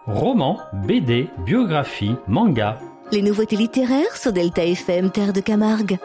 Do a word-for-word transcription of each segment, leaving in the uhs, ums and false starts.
Romans, B D, biographie, manga. Les nouveautés littéraires sur Delta F M, Terre de Camargue.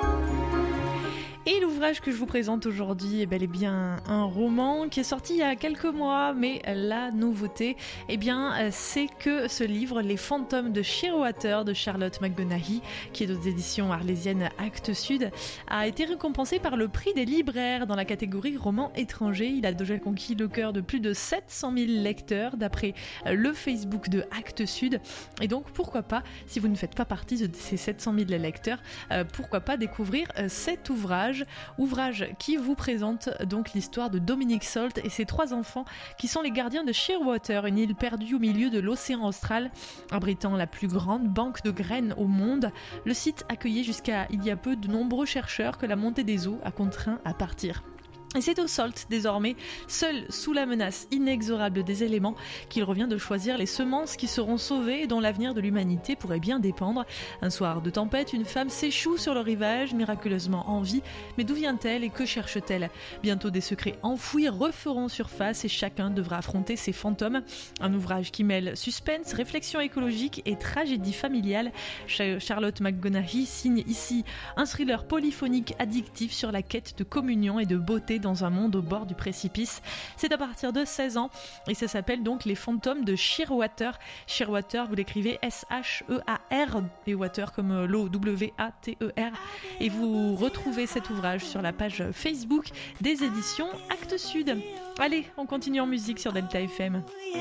Et l'ouvrage que je vous présente aujourd'hui est bel et bien un roman qui est sorti il y a quelques mois, mais la nouveauté, eh bien, c'est que ce livre, Les fantômes de Shearwater de Charlotte McGonaghy, qui est aux éditions arlésiennes Actes Sud, a été récompensé par le prix des libraires dans la catégorie roman étranger. Il a déjà conquis le cœur de plus de sept cent mille lecteurs d'après le Facebook de Actes Sud. Et donc, pourquoi pas, si vous ne faites pas partie de ces sept cent mille lecteurs, euh, pourquoi pas découvrir euh, cet ouvrage Ouvrage qui vous présente donc l'histoire de Dominic Salt et ses trois enfants qui sont les gardiens de Shearwater, une île perdue au milieu de l'océan austral, abritant la plus grande banque de graines au monde. Le site accueillait jusqu'à il y a peu de nombreux chercheurs que la montée des eaux a contraint à partir. Et c'est au Salt, désormais, seul sous la menace inexorable des éléments, qu'il revient de choisir les semences qui seront sauvées et dont l'avenir de l'humanité pourrait bien dépendre. Un soir de tempête, une femme s'échoue sur le rivage, miraculeusement en vie. Mais d'où vient-elle et que cherche-t-elle ? Bientôt des secrets enfouis referont surface et chacun devra affronter ses fantômes. Un ouvrage qui mêle suspense, réflexion écologique et tragédie familiale. Charlotte McGonaghy signe ici un thriller polyphonique addictif sur la quête de communion et de beauté dans un monde au bord du précipice. C'est à partir de seize ans et ça s'appelle donc Les fantômes de Shearwater. Shearwater, vous l'écrivez S H E A R et water comme l'eau, W A T E R. Et vous retrouvez cet ouvrage sur la page Facebook des éditions Actes Sud. Allez, on continue en musique sur Delta F M.